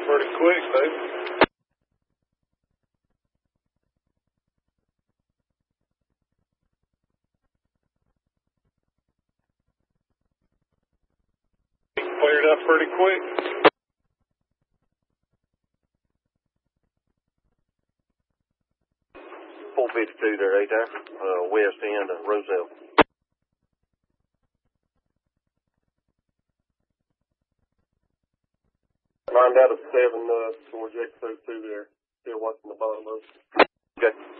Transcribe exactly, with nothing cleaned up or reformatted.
pretty quick, baby. Cleared up pretty quick. four fifty-two there, right there, uh, west end of Roselle. Lined out of seven uh, towards X oh two there, still watching the bottom of it. Okay.